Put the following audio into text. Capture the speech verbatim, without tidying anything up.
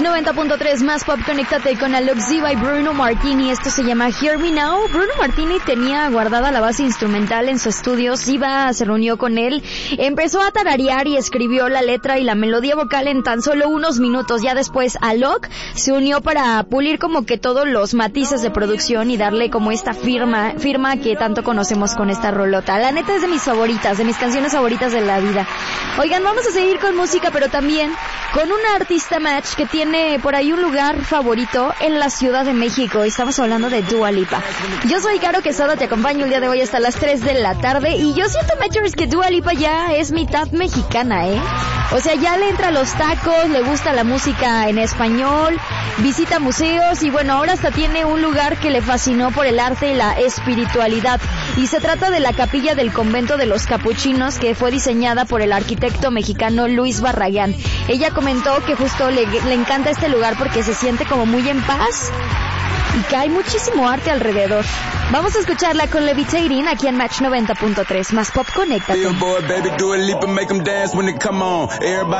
noventa punto tres más pop, conéctate con Alok Ziva y Bruno Martini. Esto se llama Hear Me Now. Bruno Martini tenía guardada la base instrumental en su estudio. Ziva se reunió con él, empezó a tararear y escribió la letra y la melodía vocal en tan solo unos minutos. Ya después Alok se unió para pulir como que todos los matices de producción y darle como esta firma, firma que tanto conocemos con esta rolota. La neta es de mis favoritas, de mis canciones favoritas de la vida. Oigan, vamos a seguir con música, pero también con una artista match que tiene por ahí un lugar favorito en la Ciudad de México. Estamos hablando de Dua Lipa. Yo soy Caro Quesada, te acompaño el día de hoy hasta las tres de la tarde y yo siento, matchers, que Dua Lipa ya es mitad mexicana, ¿eh? O sea, ya le entra a los tacos, le gusta la música en español, visita museos y bueno, ahora hasta tiene un lugar que le fascinó por el arte y la espiritualidad. Y se trata de la capilla del convento de los capuchinos, que fue diseñada por el arquitecto mexicano Luis Barragán. Ella comentó que justo le, le encanta este lugar porque se siente como muy en paz y que hay muchísimo arte alrededor. Vamos a escucharla con Levitating aquí en Match noventa punto tres. Más pop, conéctate.